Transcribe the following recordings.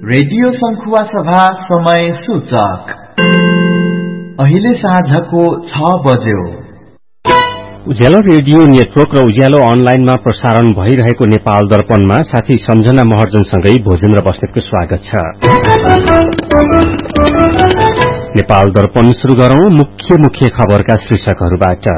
Radio संखुवा सभा समय सूचक अहिले साँझको 6 बज्यो। उज्यालो रेडियो नेटवर्क र उज्यालो अनलाइनमा प्रसारण भइरहेको नेपाल दर्पणमा साथी सम्झना महर्जनसँगै भोजेन्द्र बस्नेतको स्वागत छ। नेपाल दर्पण शुरू गरौं मुख्य खबरका शीर्षकहरूबाट।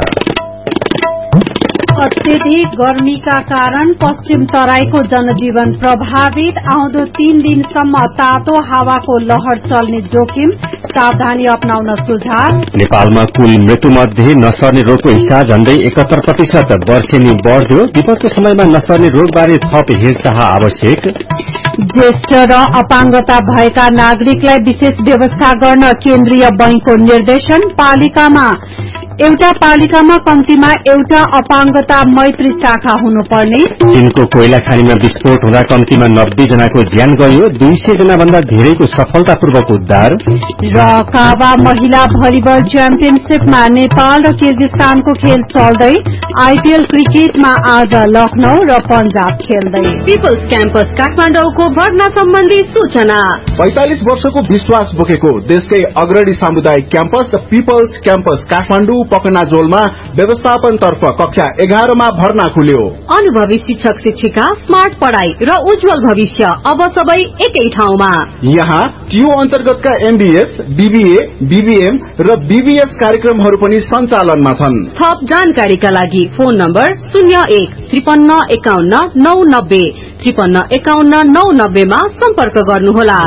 अत्यधिक गर्मीका कारण पश्चिम तराईको जनजीवन प्रभावित, आउँदो 3 दिनसम्म तातो हावाको लहर चल्ने जोखिम, सावधानी अपनाउन सुझाव। नेपालमा कुल मृत्युमध्ये नसर्ने रोगको हिस्सा झण्डै 71%, वर्षेनी बढ्यो, विपदको समयमा नसर्ने रोगबारे थप हेरचाह आवश्यक। ज्येष्ठ र अपाङ्गता भएका नागरिकलाई विशेष व्यवस्था गर्न केन्द्रीय बैंकको निर्देशन। एउटा पालिकामा कम्तीमा एउटा अपाङ्गता मैत्री शाखा हुनुपर्ने। चीनको कोइला खानीमा विस्फोट हुँदा कम्तीमा 90 जनाको ज्यान गयो, 200 जना भन्दा धेरैको सफलतापूर्वक उद्धार। र काबा महिला भलिबल च्याम्पियनशीपमा नेपाल र किर्गिस्तानको खेल चल्दै। आईपीएल क्रिकेटमा आज लखनऊ र पंजाब खेल्दै। पीपल्स क्याम्पस काठमाडौँको भर्ना सम्बन्धी सूचना। 45 वर्षको विश्वास बोकेको देशकै अग्रणी सामुदायिक क्याम्पस पीपल्स क्याम्पस काठमाडौँ पकनाजोलमा व्यवस्थापन तर्फ कक्षा 11 मा भर्ना खुल्यो। अनुभवी शिक्षक शिक्षिका, स्मार्ट पढ़ाई र उज्जवल भविष्य अब सबै एकै ठाउँमा। यहाँ टियु अन्तर्गतका एमबीएस, बीबीए, बीबीएम र बीबीएस कार्यक्रमहरू पनि सञ्चालनमा छन्। थप जानकारीका लागि फोन नम्बर 01 53 51 990 53 51 990 मा सम्पर्क गर्नुहोला।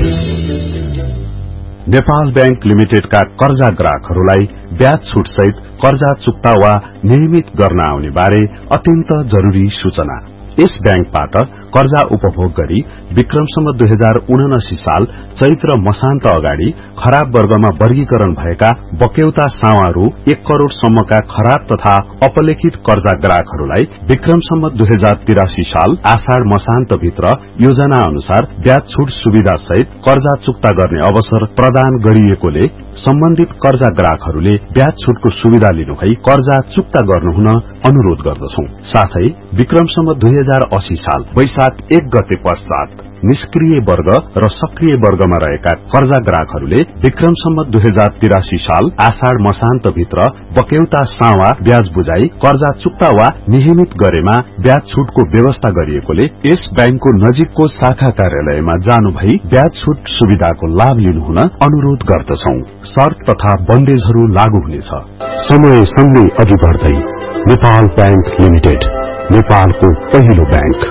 नेपाल बैंक लिमिटेडका कर्जा ग्राहकहरूलाई ब्याज छुट सहित कर्जा चुक्ता वा नियमित गर्न आउने बारे अत्यन्त जरूरी सूचना। यस बैंकबाट कर्जा उपभोग गरी विक्रमसम्म 2079 साल चैत्र मसान्त अगाडि खराब वर्गमा वर्गीकरण भएका बक्यौता सावा रु 1 करोड़ सम्मका खराब तथा अपलेखित कर्जा ग्राहकहरूलाई विक्रमसम्म 2083 साल आषाढ़ मसान्त भित्र योजना अनुसार ब्याज छुट सुविधा सहित कर्जा चुक्ता गर्ने अवसर प्रदान गरिएकोले सम्बन्धित कर्जा ग्राहकहरूले ब्याज छुटको सुविधा लिनुभई कर्जा चुक्ता गर्नुहुन अनुरोध गर्दछौं। साथै विक्रमसम्म 2080 साल वैशाख 1 गते पश्चात निष्क्रिय वर्ग र सक्रिय वर्गमा रहेका कर्जा ग्राहकहरूले विक्रमसम्म 2083 साल आषाढ़ मसान्त भित्र बक्यौता सावा ब्याज बुझाई कर्जा चुक्ता वा नियमित गरेमा ब्याज छुटको व्यवस्था गरिएकोले यस बैंकको नजिकको शाखा कार्यालयमा जानु भई ब्याज छुट सुविधाको लाभ लिनुहुन अनुरोध गर्दछौं। शर्त तथा बन्देजहरू लागू हुनेछ। समय सँगै अघि बढ्दै नेपाल बैंक लिमिटेड, नेपालको पहिलो बैंक।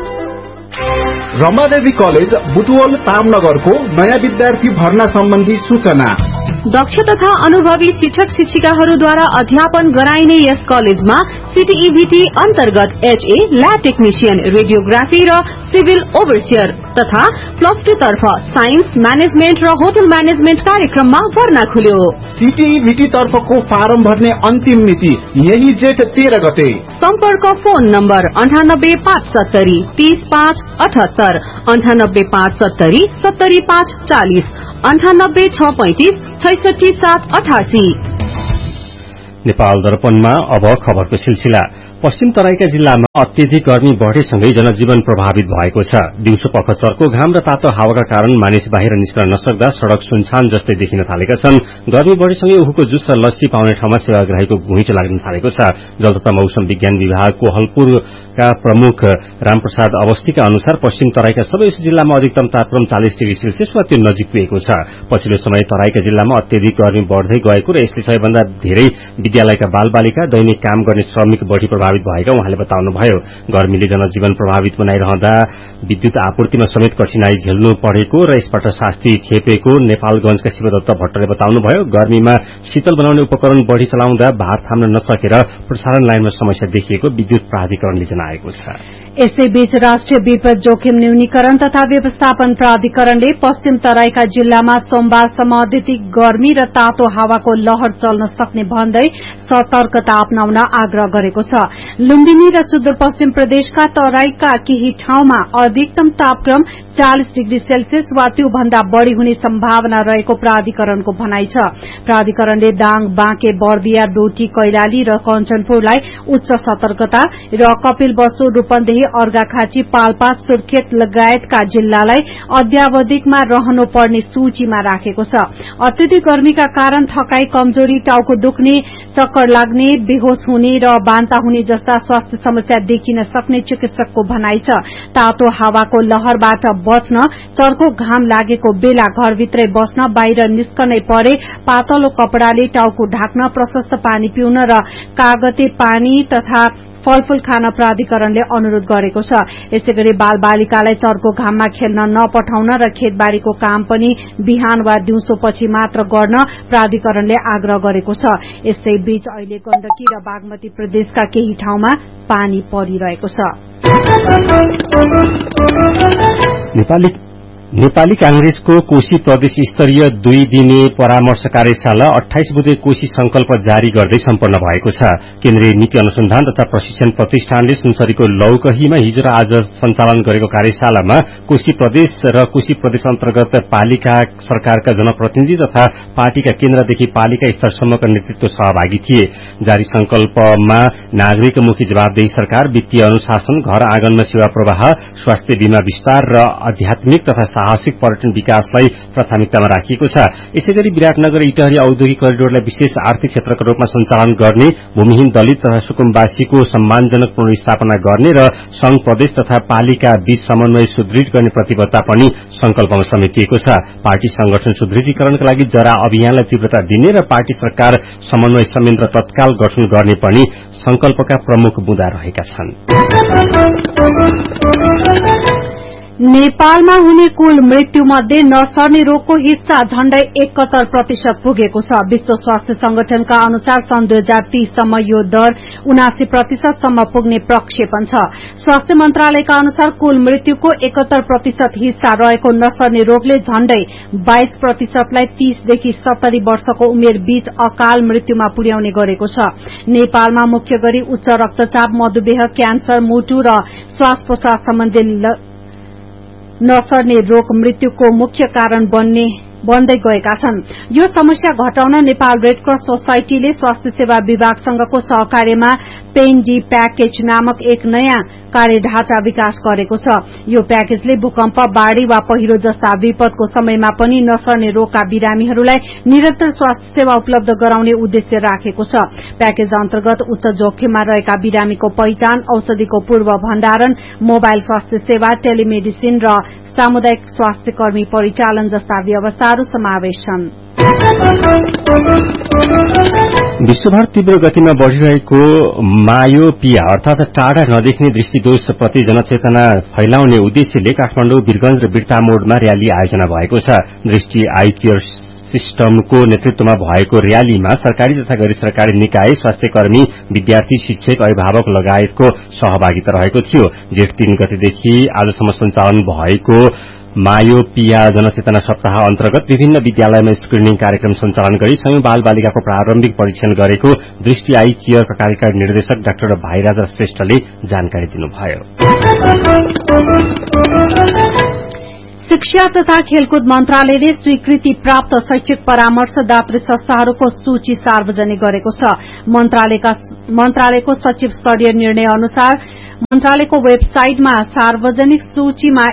रमादेवी कलेज बुटवल तामनगरको नयाँ विद्यार्थी भर्ना सम्बन्धी सूचना। दक्ष तथा अनुभवी शिक्षक शिक्षिकाहरूद्वारा अध्यापन गराइने यस कलेजमा सीटीईबीटी अन्तर्गत एचए, ल्याब टेक्निशियन, रेडियोग्राफी र सिभिल ओभरसियर तथा +2 तर्फ साइन्स, म्यानेजमेन्ट र होटल म्यानेजमेन्ट कार्यक्रममा भर्ना खुल्यो। सीटीईबीटी तर्फको फारम भर्ने अन्तिम मिति यही जेठ 13 गते। सम्पर्क फोन नम्बर 98 570 30 5 78 98 570 70 5 40 98 635 66 7 88। नेपाल दर्पणमा अब खबरको सिलसिला। पश्चिम तराईका जिल्लामा अत्यधिक गर्मी बढेसँगै जनजीवन प्रभावित भएको छ। दिउँसो पखचरको घाम र तातो हावाका कारण मानिस बाहिर निस्कन नसक्दा सड़क सुनसान जस्तै देखिन थालेका छन्। गर्मी बढेसँगै उखुको जुस र लस्सी पाउने ठाउँमा सेवाग्राहीको घुइँचो लाग्न थालेको छ। जल तथा मौसम विज्ञान विभागको हलपुरका प्रमुख रामप्रसाद अवस्थीका अनुसार पश्चिम तराईका सबै जिल्लामा अधिकतम तापक्रम 40 डिग्री सेल्सियस वा त्यो नजिक पुगेको छ। पछिल्लो समय तराईका जिल्लामा अत्यधिक गर्मी बढ्दै गएको र यसले सबैभन्दा धेरै विद्यालयका बालबालिका, दैनिक काम गर्ने श्रमिक बढ़ी प्रभावित भएका उहाँले बताउनुभयो। गर्मीले जनजीवन प्रभावित बनाइरहँदा विद्युत आपूर्तिमा समेत कठिनाई झेल्नु परेको र यसबाट शास्ति खेपेको नेपालगंजका शिवदत्त भट्टले बताउनुभयो। गर्मीमा शीतल बनाउने उपकरण बढ़ी चलाउँदा भार थाम्न नसकेर प्रसारण लाइनमा समस्या देखिएको विद्युत प्राधिकरणले जनाएको छ। यसैबीच राष्ट्रिय विपद जोखिम न्यूनीकरण तथा व्यवस्थापन प्राधिकरणले पश्चिम तराईका जिल्लामा सोमबारसम्म अत्यधिक गर्मी र तातो हावाको लहर चल्न सक्ने भन्दै सतर्कता अपनाउन आग्रह गरेको छ। लुम्बिनी र सुदूरपश्चिम प्रदेशका तराईका केही ठाउँमा अधिकतम तापक्रम 40 डिग्री सेल्सियस वा त्योभन्दा बढ़ी हुने सम्भावना रहेको प्राधिकरणको भनाइ छ। प्राधिकरणले दाङ, बाँके, बर्दिया, डोटी, कैलाली र कञ्चनपुरलाई उच्च सतर्कता र कपिलवस्तु, रूपन्देही, अर्घाखाँची, पाल्पा, सुर्खेत लगायतका जिल्लालाई अध्यावधिकमा रहनुपर्ने सूचीमा राखेको छ। अत्यधिक गर्मीका कारण थकाई, कमजोरी, टाउको दुख्ने, चक्कर लाग्ने, बेहोस हुने र बान्ता हुने जस्ता स्वास्थ्य समस्या देखिन सक्ने चिकित्सकको भनाइ छ। तातो हावाको लहरबाट बच्न, चर्को घाम लागेको बेला घरभित्रै बस्न, बाहिर निस्कनै परे पातलो कपडाले टाउको ढाक्न, प्रशस्त पानी पिउन र कागते पानी तथा फलफूल खान प्राधिकरणले अनुरोध गरेको छ। यसैगरी बालबालिकालाई चर्को घाममा खेल्न नपठाउन र खेतबारीको काम पनि बिहान वा दिउँसोपछि मात्र गर्न प्राधिकरणले आग्रह गरेको छ। यसैबीच अहिले गण्डकी र बागमती प्रदेशका केही ठाउँमा पानी परिरहेको छ। नेपाली कांग्रेसको कोशी प्रदेश स्तरीय 2 दिने परामर्श कार्यशाला 28 बुधे कोशी संकल्प जारी गर्दै सम्पन्न भएको छ। केन्द्रीय नीति अनुसन्धान तथा प्रशिक्षण प्रतिष्ठानले सुनसरीको लौकहीमा हिजो र आज सञ्चालन गरेको कार्यशालामा कोशी प्रदेश र कोशी प्रदेश अन्तर्गत पालिका सरकारका जनप्रतिनिधि तथा पार्टीका केन्द्रदेखि पालिका स्तरसम्मका नेतृत्व सहभागी थिए। जारी संकल्पमा नागरिकमुखी जवाबदेही सरकार, वित्तीय अनुशासन, घर आँगनमा सेवा प्रवाह, स्वास्थ्य बीमा विस्तार र आध्यात्मिक तथा साहसिक पर्यटन विकासलाई प्राथमिकतामा राखिएको छ। यसैगरी विराटनगर इटहरी औद्योगिक करिडोरलाई विशेष आर्थिक क्षेत्रका रूपमा सञ्चालन गर्ने, भूमिहीन दलित तथा सुकुम्बासीको सम्मानजनक पुनर्स्थापना गर्ने र संघ, प्रदेश तथा पालिका बीच समन्वय सुदृढ गर्ने प्रतिबद्धता पनि संकल्पमा समेटिएको छ। पार्टी संगठन सुदृढीकरणका लागि जरा अभियानलाई तीव्रता दिने र पार्टी सरकार समन्वय संयन्त्र तत्काल गठन गर्ने पनि संकल्पका प्रमुख बुँदा रहेका छन्। नेपालमा हुने कुल मृत्युमध्ये नसर्ने रोगको हिस्सा झण्डै 71% पुगेको छ। विश्व स्वास्थ्य संगठनका अनुसार सन् 2030 सम्म यो दर 79% सम्म पुग्ने प्रक्षेपण छ। स्वास्थ्य मन्त्रालयका अनुसार कुल मृत्युको 71% हिस्सा रहेको नसर्ने रोगले झण्डै 22%लाई 30 देखि 70 वर्षको उमेर बीच अकाल मृत्युमा पुर्याउने गरेको छ। नेपालमा मुख्य गरी उच्च रक्तचाप, मधुमेह, क्यान्सर, मुटु र श्वास प्रश्वास सम्बन्धी नसर्ने रोग मृत्युको मुख्य कारण बन्दै गएका छन्। यो समस्या घटाउन नेपाल रेडक्रस सोसाइटीले स्वास्थ्य सेवा विभागसँगको सहकार्यमा पेन डी प्याकेज नामक एक नयाँ कार्यढाँचा विकास गरेको छ। यो प्याकेजले भूकम्प, बाढ़ी वा पहिरो जस्ता विपदको समयमा पनि नसर्ने रोगका बिरामीहरूलाई निरन्तर स्वास्थ्य सेवा उपलब्ध गराउने उद्देश्य राखेको छ। प्याकेज अन्तर्गत उच्च जोखिममा रहेका बिरामीको पहिचान, औषधिको पूर्व भण्डारण, मोबाइल स्वास्थ्य सेवा, टेलिमेडिसिन र सामुदायिक स्वास्थ्य कर्मी परिचालन जस्ता व्यवस्थाहरू समावेश छन्। विश्वभर तीव्र गतिमा बढ़िरहेको मायोपिया अर्थात टाढा नदेख्ने दृष्टिदोष प्रति जनचेतना फैलाउने उद्देश्यले काठमाडौँ, वीरगंज र बिर्तामोडमा र्याली आयोजना भएको छ। दृष्टि आई केयर सिस्टमको नेतृत्वमा भएको र्यालीमा सरकारी तथा गैर सरकारी निकाय, स्वास्थ्य कर्मी, विद्यार्थी, शिक्षक, अभिभावक लगायतको सहभागिता रहेको थियो। जेठ 3 गतेदेखि आजसम्म सञ्चालन भएको मायोपिया जनचेतना सप्ताह अन्तर्गत विभिन्न विद्यालयमा स्क्रिनिङ कार्यक्रम सञ्चालन गरी सयौं बाल बालिकाको प्रारम्भिक परीक्षण गरेको दृष्टि आई केयरका कार्यकारी निर्देशक डाक्टर भाइराजा श्रेष्ठले जानकारी दिनुभयो। शिक्षा तथा खेलकुद मन्त्रालयले स्वीकृति प्राप्त शैक्षिक परामर्शदात्री संस्थाहरूको सूची सार्वजनिक गरेको छ। मन्त्रालयको सचिव स्तरीय निर्णय अनुसार मन्त्रालयको वेबसाइटमा सार्वजनिक सूचीमा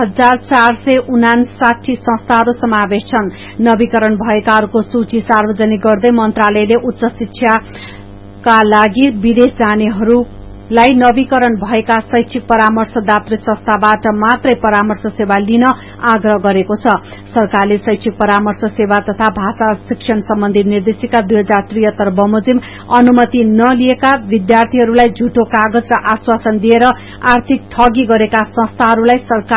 1459 संस्थाहरू समावेश छन्। नवीकरण भएकाहरूको सूची सार्वजनिक गर्दै मन्त्रालयले उच्च शिक्षाका लागि विदेश जानेहरूलाई नवीकरण भएका शैक्षिक परामर्शदात्री संस्थाबाट मात्रै परामर्श सेवा लिन आग्रह गरेको छ। सरकारले शैक्षिक परामर्श सेवा तथा भाषा शिक्षण सम्बन्धी निर्देशिका 2073 बमोजिम अनुमति नलिएका विद्यार्थीहरूलाई झुटो कागज र आश्वासन दिएर आर्थिक ठगी गरेका संस्थाहरूलाई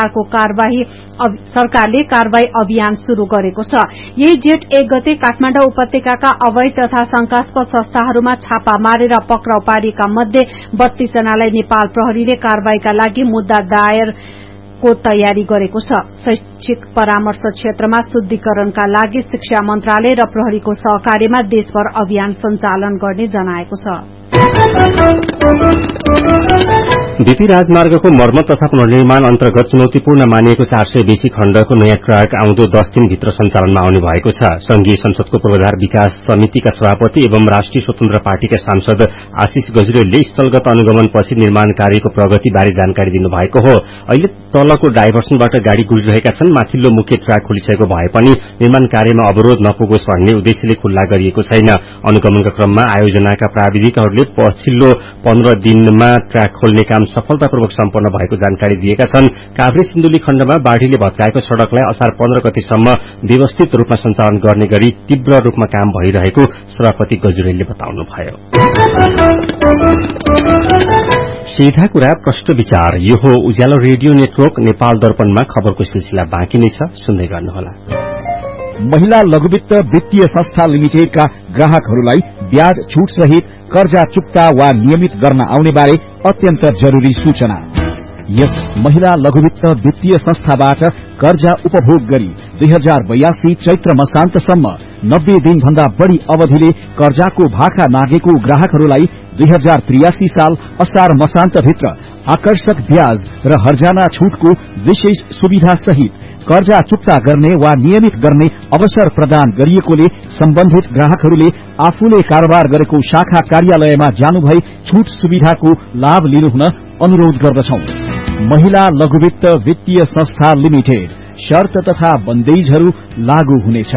सरकारले कारवाही अभियान शुरू गरेको छ। यही जेठ 1 गते काठमाडौँ उपत्यकाका अवैध तथा शंकास्पद संस्थाहरूमा छापा मारेर पक्राउ पारिएका मध्ये 32 जनालाई नेपाल प्रहरीले कारवाहीका लागि मुद्दा दायरको तयारी गरेको छ। शैक्षिक परामर्श क्षेत्रमा शुद्धिकरणका लागि शिक्षा मन्त्रालय र प्रहरीको सहकार्यमा देशभर अभियान सञ्चालन गर्ने जनाएको छ। बीपी राजमार्गको मर्मत तथा पुनर्निर्माण अन्तर्गत चुनौतीपूर्ण मानिएको 420 खण्डको नयाँ ट्र्याक आउँदो 10 दिनभित्र सञ्चालनमा आउने भएको छ। संघीय संसदको पूर्वाधार विकास समितिका सभापति एवं राष्ट्रिय स्वतन्त्र पार्टीका सांसद आशिष गजुरेलले स्थलगत अनुगमनपछि निर्माण कार्यको प्रगतिबारे जानकारी दिनुभएको हो। अहिले तलको डाइभर्सनबाट गाड़ी गुडिरहेका छन्। माथिल्लो मुख्य ट्र्याक खोलिसकेको भए पनि निर्माण कार्यमा अवरोध नपुगोस् भन्ने उद्देश्यले खुल्ला गरिएको छैन। अनुगमनका क्रममा आयोजनाका प्राविधिकहरूले पछिल्लो 15 दिनमा ट्र्याक खोल्ने काम सफलतापूर्वक सम्पन्न भएको जानकारी दिएका छन्। काभ्रे सिन्धुली खण्डमा बाढ़ीले भत्काएको सड़कलाई असार 15 गतेसम्म व्यवस्थित रूपमा सञ्चालन गर्ने गरी तीव्र रूपमा काम भइरहेको सभापति गजुरेलले बताउनुभयो। सीधा कुरा प्रश्न विचार, यो हो उज्यालो रेडियो नेटवर्क नेपाल दर्पणमा खबरको सिलसिला बाँकी नै छ, सुन्दै गर्नुहोला। महिला लघुवित्त वित्तीय संस्था लिमिटेडका ग्राहकहरूलाई ब्याज छूट सहित कर्जा चुक्ता वा नियमित गर्न आउने बारे अत्यन्त जरूरी सूचना। यस महिला लघुवित्त वित्तीय संस्थाबाट कर्जा उपभोग गरी 2082 चैत्र मसान्तसम्म 90 दिन भन्दा बढ़ी अवधिले कर्जाको भाका नागेको ग्राहकहरूलाई 2083 साल असार मसान्तभित्र आकर्षक ब्याज र हर्जाना छूटको विशेष सुविधा सहित कर्जा चुक्ता गर्ने वा नियमित गर्ने अवसर प्रदान गरिएकोले सम्बन्धित ग्राहकहरूले आफूले कारोबार गरेको शाखा कार्यालयमा जानुभई छूट सुविधाको लाभ लिनुहुन अनुरोध गर्दछौं। महिला लघुवित्त वित्तीय संस्था लिमिटेड, शर्त तथा बन्देजहरू लागू हुनेछ।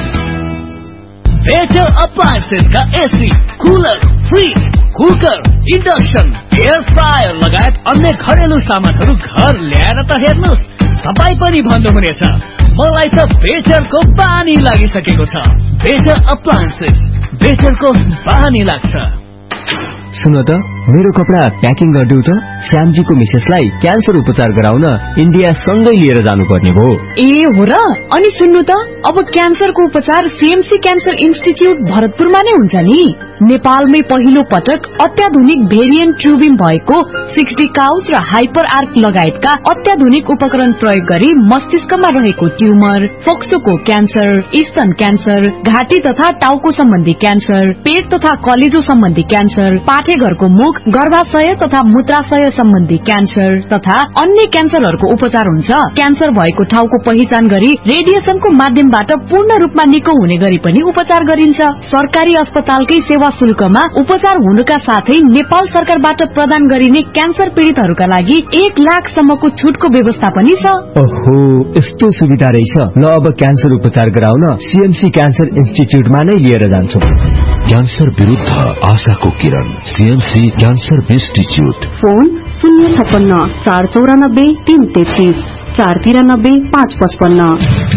बेटर अप्लायन्सेस का AC, cooler, fridge, cooker, induction, air fryer लगायत अन्य घरेलु सामानहरू घर ल्याएर त हेर्नुहोस्, तपाई पनि भन्नुहुनेछ मलाई त बेटरको बानी लागिसकेको छ। बेटर अप्लायन्सेस, बेटरको बानी लाग्छ। सुन त, मेरो कपडा प्याकिङ गरिदेऊ त। श्यामजीको मिसेसलाई क्यान्सर उपचार गराउन इन्डिया सँगै लिएर जानुपर्ने भयो। ए हो र? अनि सुन्नु त, अब क्यान्सरको उपचार सीएमसी क्यान्सर इन्स्टिच्युट भरतपुरमा नै हुन्छ नि। नेपालमै पहिलो पटक अत्याधुनिक भेरिएन्ट ट्युबिङ भएको 60 काउच र हाइपर आर्क लगायतका अत्याधुनिक उपकरण प्रयोग गरी मस्तिष्कमा रहेको ट्युमर, फोक्सोको क्यान्सर, स्तन क्यान्सर, घाँटी तथा टाउको सम्बन्धी क्यान्सर, पेट तथा कलेजो सम्बन्धी क्यान्सर, पाठेघरको मुख, गर्भाशय तथा मूत्राशय सम्बन्धी क्यान्सर तथा अन्य क्यान्सरहरूको उपचार हुन्छ। क्यान्सर भएको ठाउँको पहिचान गरी रेडिएसनको माध्यमबाट पूर्ण रूपमा निको हुने गरी पनि उपचार गरिन्छ। सरकारी अस्पतालकै सेवा शुल्कमा उपचार हुनुका साथै नेपाल सरकारबाट प्रदान गरिने क्यान्सर पीड़ितहरूका लागि 1 लाखसम्मको छुटको व्यवस्था पनि छ। ओहो, यस्तो सुविधा रहेछ। ल, अब क्यान्सर उपचार गराउन सीएमसी क्यान्सर इन्स्टिच्युटमा नै लिएर जान्छौं। क्यान्सर विरुद्ध आशाको किरण, सीएमसी क्यान्सर इन्स्टिच्युट। फोन 056 494 333 493 555।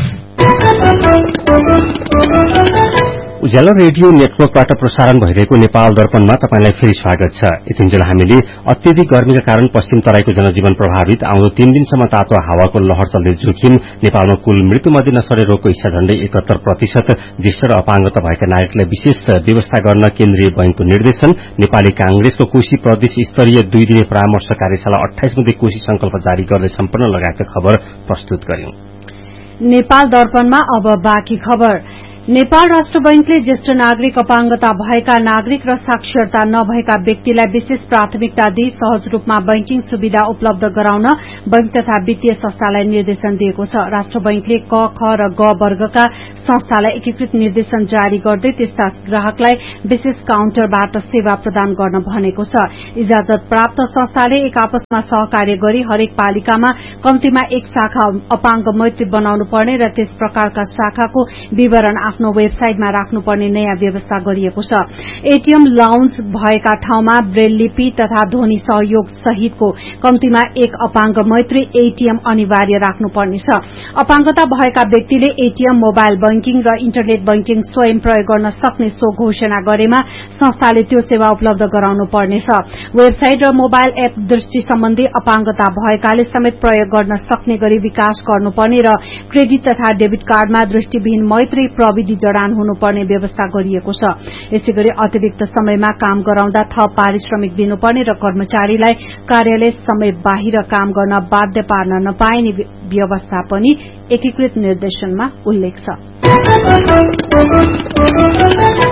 उज्यालो रेडियो नेटवर्कबाट प्रसारण भइरहेको नेपाल दर्पणमा तपाईंलाई फेरि स्वागत छ। यतिन्जेल हामीले अत्यधिक गर्मीका कारण पश्चिम तराईको जनजीवन प्रभावित, आउँदो 3 दिनसम्म तातो हावाको लहर चल्ने जोखिम, नेपालमा कुल मृत्युमध्ये नसरे रोगको हिस्सा झण्डै 71%, ज्येष्ठ र अपाङ्गता भएका नागरिकलाई विशेष व्यवस्था गर्न केन्द्रीय बैंकको निर्देशन, नेपाली कांग्रेसको कोशी प्रदेश स्तरीय 2 दिने परामर्श कार्यशाला 28 मध्ये कोशी संकल्प जारी गर्दै सम्पन्न लगायतका खबर प्रस्तुत गर्यौं। नेपाल दर्पणमा अब बाँकी खबर। नेपाल राष्ट्र बैंकले ज्येष्ठ नागरिक, अपाङ्गता भएका नागरिक र साक्षरता नभएका व्यक्तिलाई विशेष प्राथमिकता दिई सहज रूपमा बैंकिङ सुविधा उपलब्ध गराउन बैंक तथा वित्तीय संस्थालाई निर्देशन दिएको छ। राष्ट्र बैंकले क, ख र ग वर्गका संस्थालाई एकीकृत निर्देशन जारी गर्दै त्यस्ता ग्राहकलाई विशेष काउन्टरबाट सेवा प्रदान गर्न भनेको छ। इजाजत प्राप्त संस्थाले एक आपसमा सहकार्य गरी हरेक पालिकामा कम्तीमा 1 शाखा अपाङ्ग मैत्री बनाउनु पर्ने र त्यस प्रकारका शाखाको विवरण आफ्नो वेबसाइटमा राख्नुपर्ने नयाँ व्यवस्था गरिएको छ। एटीएम लाउन्ज भएका ठाउँमा ब्रेल लिपि तथा ध्वनि सहयोग सहितको कम्तीमा 1 अपाङ्ग मैत्री एटीएम अनिवार्य राख्नुपर्नेछ। अपाङ्गता भएका व्यक्तिले एटीएम, मोबाइल बैंकिङ र इन्टरनेट बैंकिङ स्वयं प्रयोग गर्न सक्ने सो घोषणा गरेमा संस्थाले त्यो सेवा उपलब्ध गराउनु पर्नेछ। वेबसाइट र मोबाइल एप दृष्टि सम्बन्धी अपाङ्गता भएकाले समेत प्रयोग गर्न सक्ने गरी विकास गर्नुपर्ने र क्रेडिट तथा डेबिट कार्डमा दृष्टिविहीन मैत्री प्रविधि जडान हुनुपर्ने व्यवस्था गरिएको छ। यसैगरी अतिरिक्त समयमा काम गराउँदा थप पारिश्रमिक दिनुपर्ने र कर्मचारीलाई कार्यालय समय बाहिर काम गर्न बाध्य पार्न नपाइने व्यवस्था पनि एकीकृत निर्देशनमा उल्लेख छ।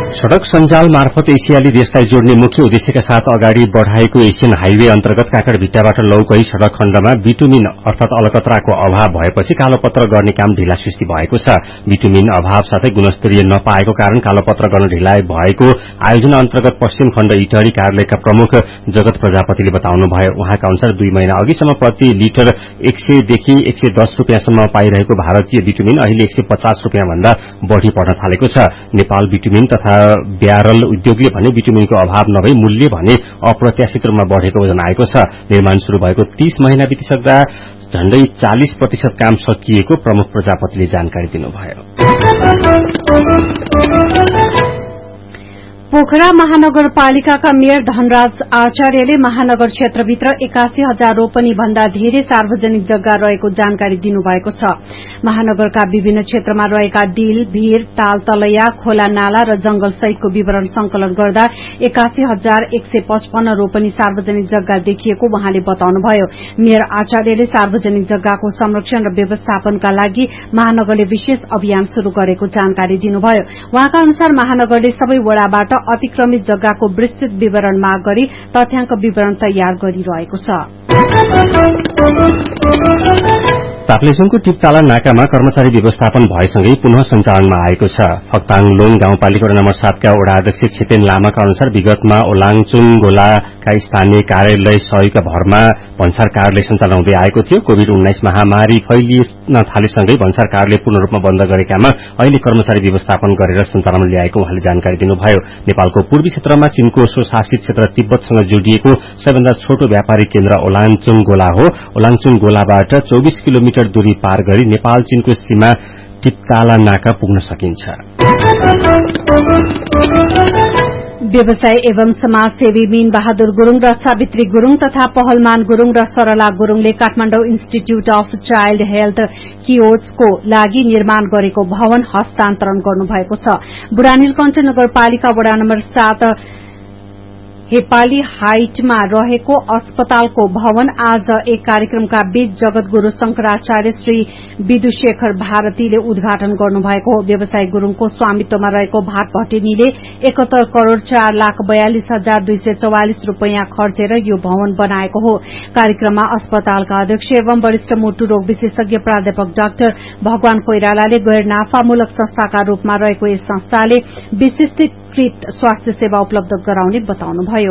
सड़क सञ्जाल मार्फत एसियाली देशलाई जोड्ने मुख्य उद्देश्यका साथ अगाडि बढ़ाएको एशियन हाइवे अन्तर्गत काँकडभिट्टाबाट लौकई सड़क खण्डमा बिटुमिन अर्थात अलकत्राको अभाव भएपछि कालोपत्र गर्ने काम ढिलासुस्ती भएको छ। बिटुमिन अभाव साथै गुणस्तरीय नपाएको कारण कालोपत्र गर्न ढिलाइ भएको आयोजना अन्तर्गत पश्चिम खण्ड इटहरी कार्यालयका प्रमुख जगत प्रजापतिले बताउनुभयो। उहाँका अनुसार 2 महिना अघिसम्म प्रति लिटर 100 देखि 110 रुपियाँसम्म पाइरहेको भारतीय बिटुमिन अहिले 150 रुपियाँ भन्दा बढ़ी पर्न थालेको छ। नेपाल बिटुमिन तथा ब्यारल उद्योगले भने बिटुमिनको अभाव नभई मूल्य भने अप्रत्याशित रूपमा बढ़ेको जनाएको छ। निर्माण शुरू भएको 30 महिना बितिसक्दा झण्डै 40% काम सकिएको प्रमुख प्रजापतिले जानकारी दिनुभयो। पोखरा महानगरपालिकाका मेयर धनराज आचार्यले महानगर क्षेत्रभित्र 81,000 रोपनी भन्दा धेरै सार्वजनिक जग्गा रहेको जानकारी दिनुभएको छ। महानगरका विभिन्न क्षेत्रमा रहेका डिल, भीर, ताल तलैया, खोला नाला र जंगल सहितको विवरण संकलन गर्दा 81,155 रोपनी सार्वजनिक जग्गा देखिएको उहाँले बताउनुभयो। मेयर आचार्यले सार्वजनिक जग्गाको संरक्षण र व्यवस्थापनका लागि महानगरले विशेष अभियान शुरू गरेको जानकारी दिनुभयो। उहाँका अनुसार महानगरले सबै वडाबाट अतिक्रमित जग्गाको विस्तृत विवरण माग गरी तथ्याङ्क विवरण तयार गरिरहेको छ। ताप्लेजुङको टिपताला नाकामा कर्मचारी व्यवस्थापन भएसँगै पुनः सञ्चालनमा आएको छ। फक्ताङलोङ गाउँपालिका वडा नम्बर 7 का वडा अध्यक्ष छितेन लामाका अनुसार विगतमा ओलाङचुङ गोलाका स्थानीय कार्यालय सहयोगका भरमा भन्सार कार्यालय सञ्चालन हुँदै आएको थियो। कोभिड-19 महामारी फैलिन थालेसँगै भन्सार कार्यालय पूर्ण रूपमा बन्द गरेकामा अहिले कर्मचारी व्यवस्थापन गरेर सञ्चालनमा ल्याएको उहाँले जानकारी दिनुभयो। नेपालको पूर्वी क्षेत्रमा चीनको स्वशासित क्षेत्र तिब्बतसँग जोडिएको सबैभन्दा छोटो व्यापारिक केन्द्र ओलाङचुङ गोला हो। ओलाङचुङ गोलाबाट 24 किलोमिटर दूरी पार गरी नेपाल चीनको सीमा टिपताला नाका पुग्न सकिन्छ। व्यवसाय एवं समाजसेवी मीन बहादुर गुरूङ र सावित्री गुरूङ तथा पहलमान गुरूङ र सरला गुरूङले Kathmandu institute of child health किओस्को लागि निर्माण गरेको भवन हस्तान्तरण गर्नुभएको छ। बुढानीलकण्ठ नगरपालिका वडा नम्बर 7 हेपाली हाइटमा रहेको अस्पतालको भवन आज एक कार्यक्रमका बीच जगतगुरू शंकराचार्य श्री विदुशेखर भारतीले उद्घाटन गर्नुभएको हो। व्यवसाय गुरूङको स्वामित्वमा रहेको भाट भट्टेनीले 71 करोड़ 4,42,244 रूपियाँ खर्चेर यो भवन बनाएको हो। कार्यक्रममा अस्पतालका अध्यक्ष एवं वरिष्ठ मुटु रोग विशेषज्ञ प्राध्यापक डाक्टर भगवान कोइरालाले गैर नाफामूलक संस्थाका रूपमा रहेको यस संस्थाले विशिष्टीकृत स्वास्थ्य सेवा उपलब्ध गराउने बताउनुभयो।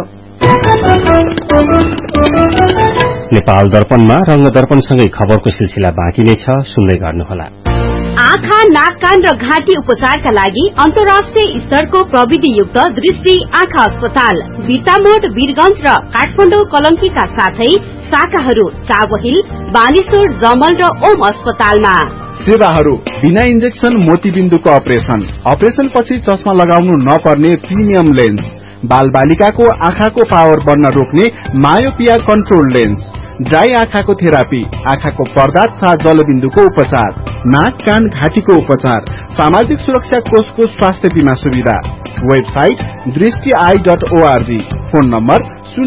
नेपाल दर्पणमा रंग दर्पणसँगै खबरको सिलसिला बाँकी नै छ, सुन्दै गर्नुहोला। आँखा, नाक, कान र घाँटी उपचारका लागि अन्तर्राष्ट्रिय स्तरको प्रविधियुक्त दृष्टि आँखा अस्पताल बिर्तामोड, वीरगंज र काठमाडौँ कलंकीका साथै शाखाहरू चावहिल, बानेश्वर, जमल र ओम अस्पतालमा। सेवाहरू बिना इन्जेक्सन मोतीबिन्दुको अपरेशन पछि चस्मा लगाउनु नपर्ने प्रिमियम लेन्स, बाल बालिकाको आँखाको पावर बढ्न रोक्ने मायोपिया कन्ट्रोल लेन्स, ड्राई आँखाको थेरापी, आँखाको पर्दा तथा जलबिन्दुको उपचार, नाक, कान, घाँटीको उपचार, सामाजिक सुरक्षा कोषको स्वास्थ्य बीमा सुविधा। Website दृष्टि.org, phone number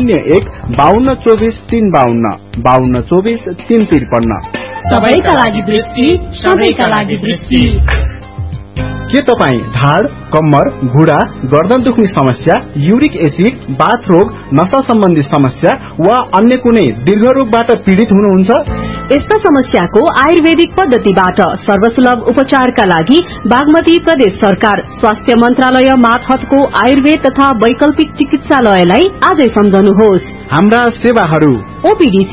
01-5224-352, 5224-353। सबैका लागि दृष्टि, सबैका लागि दृष्टि। के तपाई ढाड, कम्मर, घुँडा, गर्दन दुख्ने समस्या, युरिक एसिड, बाथ रोग, नशा सम्बन्धी समस्या वा अन्य कुनै दीर्घ रोगबाट पीड़ित हुनुहुन्छ? यस्ता समस्याको आयुर्वेदिक पद्धतिबाट सर्वसुलभ उपचारका लागि बागमती प्रदेश सरकार स्वास्थ्य मन्त्रालय मातहतको आयुर्वेद तथा वैकल्पिक चिकित्सालयलाई आजै सम्झनुहोस्। हाम्रा सेवाहरू ओपीडी